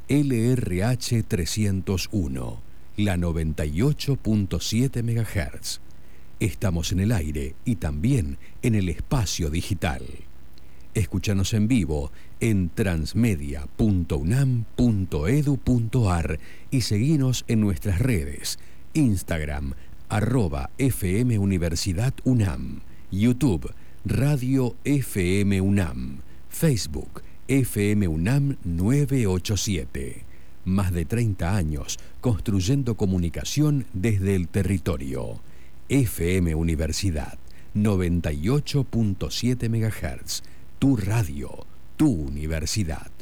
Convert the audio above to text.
LRH 301, la 98.7 MHz. Estamos en el aire y también en el espacio digital. Escúchanos en vivo en transmedia.unam.edu.ar y seguinos en nuestras redes: Instagram, @FM Universidad UNAM, YouTube, Radio FM UNAM, Facebook, FM UNAM 987. Más de 30 años construyendo comunicación desde el territorio. FM Universidad 98.7 MHz. Tu radio, tu universidad.